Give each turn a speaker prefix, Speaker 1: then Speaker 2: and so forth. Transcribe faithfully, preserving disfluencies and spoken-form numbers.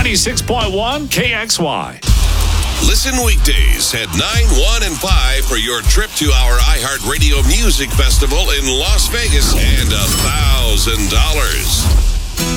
Speaker 1: ninety-six point one K X Y.
Speaker 2: Listen weekdays at nine, one, and five for your trip to our iHeartRadio Music Festival in Las Vegas and a thousand dollars.